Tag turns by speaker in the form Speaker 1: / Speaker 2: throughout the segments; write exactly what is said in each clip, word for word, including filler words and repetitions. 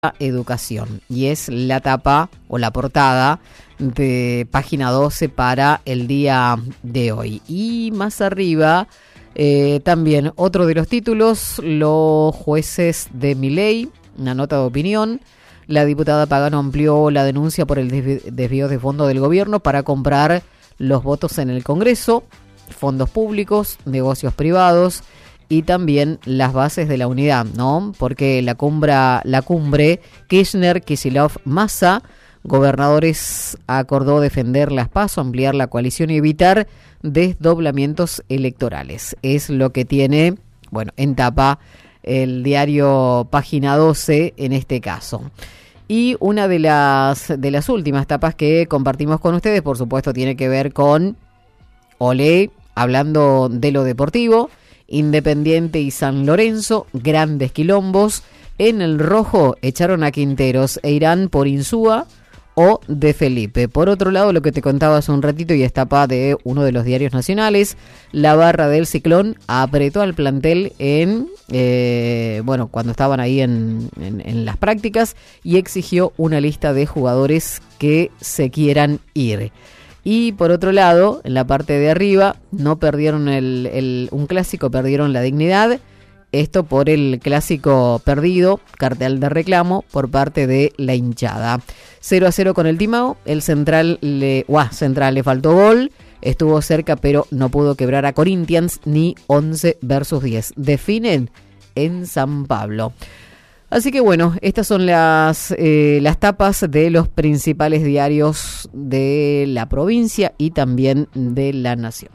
Speaker 1: Educación, y es la tapa o la portada de página doce para el día de hoy. Y más arriba eh, también otro de los títulos: los jueces de Milei, una nota de opinión. La diputada Pagano amplió la denuncia por el desvío de fondos del gobierno para comprar los votos en el Congreso, fondos públicos, negocios privados y también las bases de la unidad, ¿no? Porque la cumbre, la cumbre Kirchner, Kicillof, Massa, gobernadores acordó defender las PASO, ampliar la coalición y evitar desdoblamientos electorales. Es lo que tiene, bueno, en tapa el diario Página doce en este caso. Y una de las, de las últimas tapas que compartimos con ustedes, por supuesto, tiene que ver con Olé, hablando de lo deportivo. Independiente y San Lorenzo, grandes quilombos. En el rojo echaron a Quinteros e irán por Insúa o de Felipe. Por otro lado, lo que te contaba hace un ratito y es tapa de uno de los diarios nacionales, la barra del Ciclón apretó al plantel en, eh, bueno, cuando estaban ahí en, en, en las prácticas y exigió una lista de jugadores que se quieran ir. Y por otro lado, en la parte de arriba, no perdieron el, el, un clásico, perdieron la dignidad. Esto por el clásico perdido, cartel de reclamo por parte de la hinchada. cero a cero con el Timao, el Central le, uah, Central le faltó gol, estuvo cerca pero no pudo quebrar a Corinthians ni once versus diez. Definen en San Pablo. Así que bueno, estas son las, eh, las tapas de los principales diarios de la provincia y también de la nación.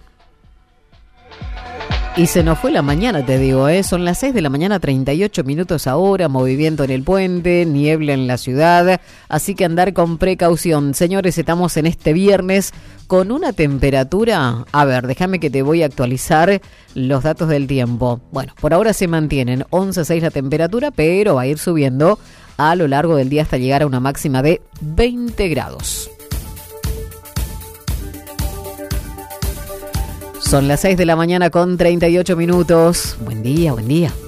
Speaker 1: Y se nos fue la mañana, te digo, ¿eh? Son las seis de la mañana, treinta y ocho minutos ahora, movimiento en el puente, niebla en la ciudad, así que andar con precaución. Señores, estamos en este viernes con una temperatura, a ver, déjame que te voy a actualizar los datos del tiempo. Bueno, por ahora se mantienen once punto seis la temperatura, pero va a ir subiendo a lo largo del día hasta llegar a una máxima de veinte grados. Son las seis de la mañana con treinta y ocho minutos. Buen día, buen día.